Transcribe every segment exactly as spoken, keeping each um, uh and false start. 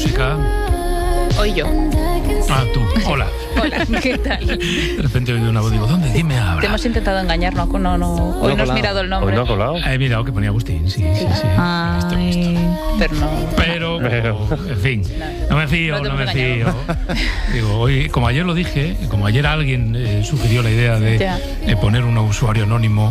música. Hoy yo. Ah, tú. Hola. Hola, ¿qué tal? De repente he oído una voz, digo, ¿dónde? ¿Quién me habla? Te hemos intentado engañar, ¿no? no, no hoy no has mirado el nombre. ¿Hoy no ha colado? He mirado que ponía Agustín, sí, sí, sí. Ay, He visto, he visto. pero no. Pero, Pero- en fin, no me fío, No te no me hemos fío. engañado. Digo, hoy, como ayer lo dije, como ayer alguien eh, sugirió la idea de Ya. eh, poner un usuario anónimo,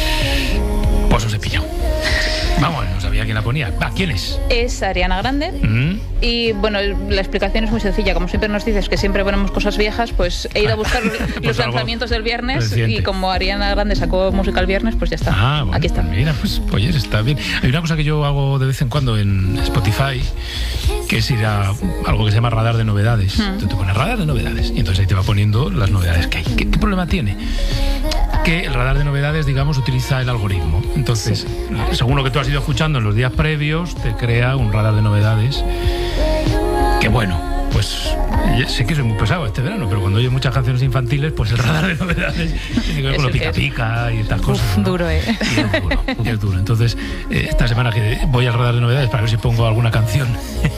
pues os he pillado. Vamos, no sabía quién la ponía. Va, ¿quién es? Es Ariana Grande. ¿Mm? Y bueno, la explicación es muy sencilla. Como siempre nos dices que siempre ponemos cosas viejas, pues he ido a buscar Pues los algo lanzamientos del viernes. reciente. Y como Ariana Grande sacó música el viernes, pues ya está. Ah, bueno, Aquí está. pues mira, pues oye, está bien. Hay una cosa que yo hago de vez en cuando en Spotify, que es ir a algo que se llama radar de novedades. Hmm. Tú te pones radar de novedades y entonces ahí te va poniendo las novedades que hay. ¿Qué, qué problema tiene? Que el radar de novedades, digamos, utiliza el algoritmo. Entonces, según lo que tú has ido escuchando en los días previos, te crea un radar de novedades. Que bueno, pues ya sé que soy muy pesado este verano, pero cuando oye muchas canciones infantiles, pues el radar de novedades tiene que ver con lo Es el pica que es. pica y estas cosas. Uf, ¿no? duro, ¿eh? Y es duro, y es duro. Entonces, eh, esta semana que voy al radar de novedades para ver si pongo alguna canción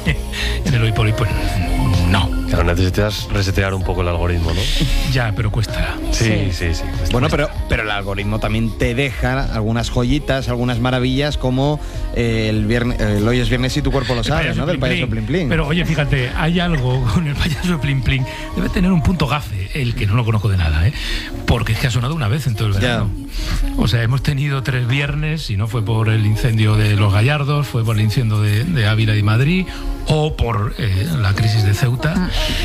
en el hoy por hoy, pues no. Claro, necesitas resetear un poco el algoritmo, ¿no? Ya, pero cuesta. Sí, sí, sí. cuesta. Bueno, pero, pero el algoritmo también te deja algunas joyitas, algunas maravillas, como eh, el, viernes, el hoy es viernes y tu cuerpo lo El sabe, payaso ¿no? Del Plin payaso Plin. Plin Plin. Pero oye, fíjate, hay algo con el payaso Plin Plin. Debe tener un punto gafe, el que no lo conozco de nada, ¿eh? Porque es que ha sonado una vez en todo el verano. O sea, hemos tenido tres viernes, y no fue por el incendio de Los Gallardos, fue por el incendio de, de Ávila y Madrid, o por eh, la crisis de Ceuta.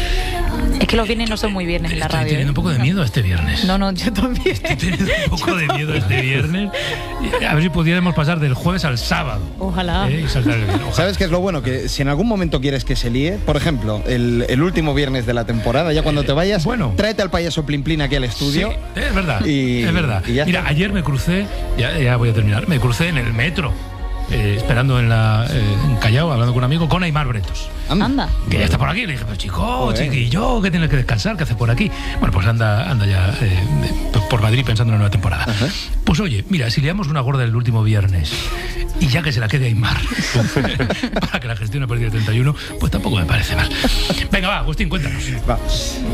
Es que los viernes no son muy viernes en la Estoy radio. teniendo ¿eh? un poco de miedo este viernes. No, no, yo también. Estoy teniendo un poco de miedo este viernes. A ver si pudiéramos pasar del jueves al sábado. Ojalá. ¿eh? Y saltar el viernes. Ojalá. ¿Sabes qué es lo bueno? Que si en algún momento quieres que se líe, por ejemplo, el, el último viernes de la temporada, ya cuando te vayas, bueno. tráete al payaso Plin Plin aquí al estudio. Sí, es verdad. Y- es verdad. y ya Mira, está. ayer me crucé, ya, ya voy a terminar, me crucé en el metro, eh, esperando en, la, eh, en Callao, hablando con un amigo, con Aimar Bretos. Anda. Que ya está por aquí. Le dije, pero chico, Joder. chiquillo, que tienes que descansar, ¿qué haces por aquí? Bueno, pues anda, anda ya eh, por Madrid pensando en una nueva temporada. Ajá. Pues oye, mira, si liamos una gorda el último viernes y ya que se la quede Aimar para que la gestione a partir del treinta y uno, pues tampoco me parece mal. Venga, va, Agustín, cuéntanos. Va.